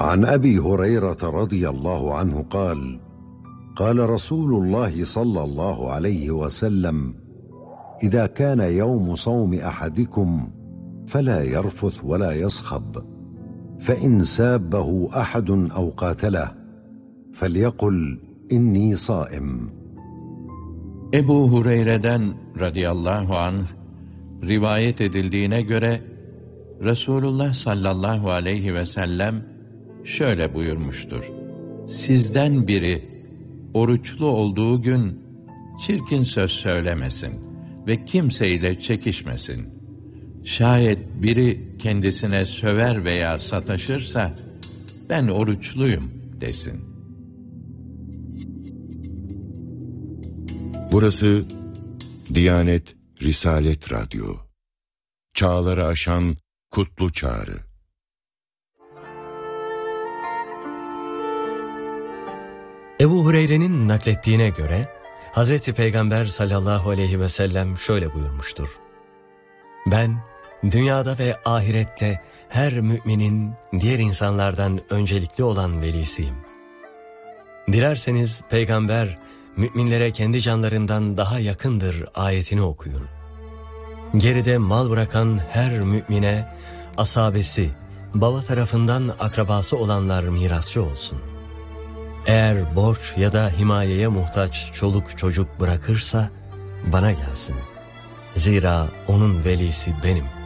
عن أبي هريرة رضي الله عنه قال: قال رسول الله صلى الله عليه وسلم: إذا كان يوم صوم أحدكم فلا يرفث ولا يصخب، فإن سابه أحد أو قاتله فليقل إني صائم. Ebu Hureyre'den radıyallahu anh rivayet edildiğine göre Resulullah sallallahu aleyhi ve sellem şöyle buyurmuştur: Sizden biri oruçlu olduğu gün çirkin söz söylemesin ve kimseyle çekişmesin. Şayet biri kendisine söver veya sataşırsa, ben oruçluyum desin. Burası Diyanet Risalet Radyo. Çağları aşan kutlu çağrı. Ebu Hureyre'nin naklettiğine göre Hazreti Peygamber sallallahu aleyhi ve sellem şöyle buyurmuştur: Ben dünyada ve ahirette her müminin diğer insanlardan öncelikli olan velisiyim. Dilerseniz peygamber müminlere kendi canlarından daha yakındır ayetini okuyun. Geride mal bırakan her mümine asabesi, baba tarafından akrabası olanlar mirasçı olsun. Eğer borç ya da himayeye muhtaç çoluk çocuk bırakırsa bana gelsin. Zira onun velisi benim.